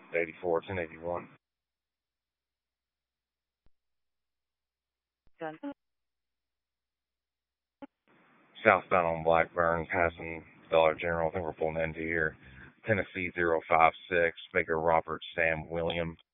84 1081. Done. Southbound on Blackburn, passing Dollar General. I think we're pulling into here. Tennessee 056, Baker Robert Sam Williams.